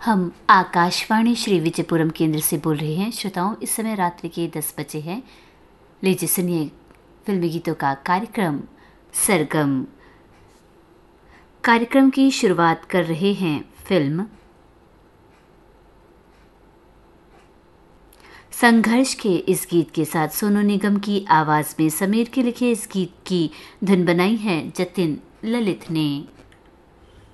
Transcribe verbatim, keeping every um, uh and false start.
हम आकाशवाणी श्री विजयपुरम केंद्र से बोल रहे हैं। श्रोताओं, इस समय रात्रि के दस बजे हैं। लीजिए सुनिए फिल्मी गीतों का कार्यक्रम सरगम। कार्यक्रम की शुरुआत कर रहे हैं फिल्म संघर्ष के इस गीत के साथ। सोनू निगम की आवाज में समीर के लिखे इस गीत की धुन बनाई है जतिन ललित ने।